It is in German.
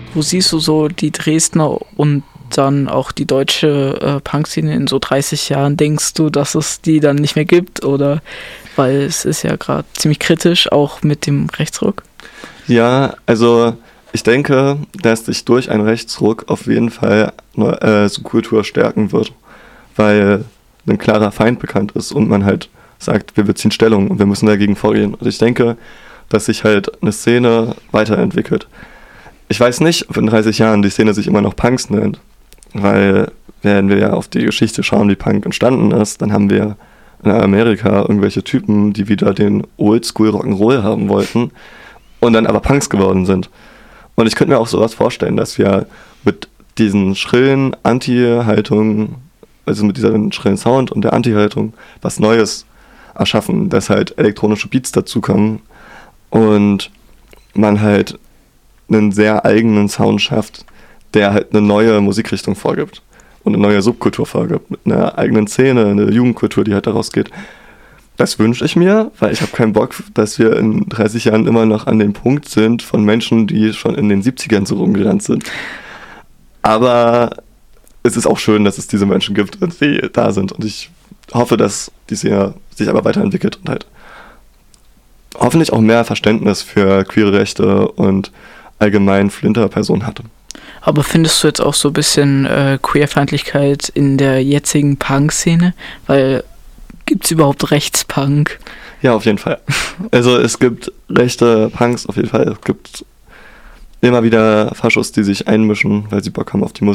Wo siehst du so die Dresdner und dann auch die deutsche Punk-Szene in so 30 Jahren? Denkst du, dass es die dann nicht mehr gibt? Oder weil es ist ja gerade ziemlich kritisch, auch mit dem Rechtsruck. Ja, also ich denke, dass sich durch einen Rechtsruck auf jeden Fall Subkultur stärken wird, weil ein klarer Feind bekannt ist und man halt sagt, wir beziehen Stellung und wir müssen dagegen vorgehen. Und ich denke, dass sich halt eine Szene weiterentwickelt. Ich weiß nicht, ob in 30 Jahren die Szene sich immer noch Punks nennt, weil wenn wir ja auf die Geschichte schauen, wie Punk entstanden ist, dann haben wir in Amerika irgendwelche Typen, die wieder den Oldschool Rock'n'Roll haben wollten und dann aber Punks geworden sind. Und ich könnte mir auch sowas vorstellen, dass wir mit diesen schrillen Anti-Haltungen, also mit diesem schrillen Sound und der Anti-Haltung, was Neues erschaffen, dass halt elektronische Beats dazukommen und man halt einen sehr eigenen Sound schafft, der halt eine neue Musikrichtung vorgibt und eine neue Subkultur vorgibt, mit einer eigenen Szene, eine Jugendkultur, die halt daraus geht. Das wünsche ich mir, weil ich habe keinen Bock, dass wir in 30 Jahren immer noch an dem Punkt sind von Menschen, die schon in den 70ern so rumgerannt sind. Aber es ist auch schön, dass es diese Menschen gibt, die da sind. Und ich hoffe, dass die Szene sich aber weiterentwickelt und halt hoffentlich auch mehr Verständnis für queere Rechte und allgemein Flinter-Personen hatte. Aber findest du jetzt auch so ein bisschen Queerfeindlichkeit in der jetzigen Punk-Szene? Weil gibt's überhaupt Rechtspunk? Ja, auf jeden Fall. Also es gibt rechte Punks auf jeden Fall. Es gibt immer wieder Faschos, die sich einmischen, weil sie Bock haben auf die Musik.